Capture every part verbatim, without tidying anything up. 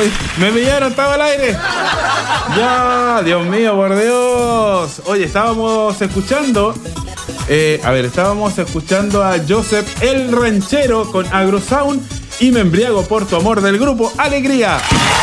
Uy, me pillaron, estaba al aire. Ya, Dios mío, por Dios. Oye, estábamos escuchando, eh, a ver, estábamos escuchando a Joseph el Ranchero con Agrosound y Me Embriago por tu amor del grupo Alegría.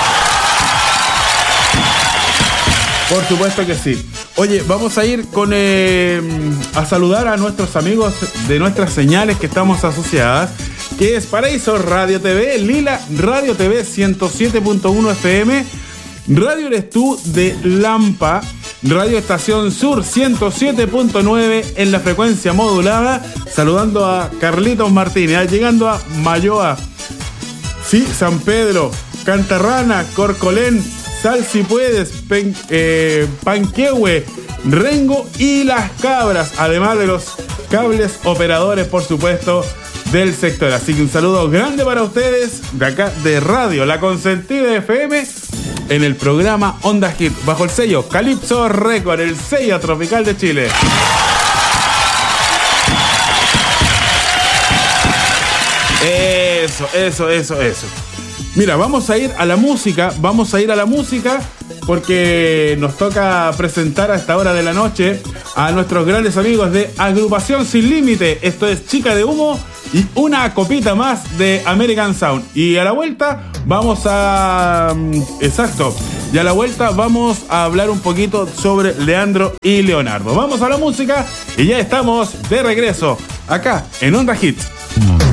Por supuesto que sí. Oye, vamos a ir con eh, a saludar a nuestros amigos de nuestras señales que estamos asociadas, que es Paraíso Radio T V, Lila Radio T V ciento siete punto uno F M, Radio Eres Tú de Lampa, Radio Estación Sur ciento siete punto nueve en la frecuencia modulada, saludando a Carlitos Martínez, llegando a Mayoa, sí, San Pedro, Cantarrana, Corcolén, Sal si puedes, Pen, eh, Panquehue, Rengo y Las Cabras, además de los cables operadores, por supuesto, del sector. Así que un saludo grande para ustedes de acá de Radio La Consentida F M en el programa Onda Hit, bajo el sello Calypso Record, el sello tropical de Chile. Eso, eso, eso, eso. Mira, vamos a ir a la música, vamos a ir a la música porque nos toca presentar a esta hora de la noche a nuestros grandes amigos de Agrupación Sin Límite. Esto es Chica de Humo y una copita más de American Sound. Y a la vuelta vamos a... Exacto. Y a la vuelta vamos a hablar un poquito sobre Leandro y Leonardo. Vamos a la música y ya estamos de regreso acá en Onda Hits.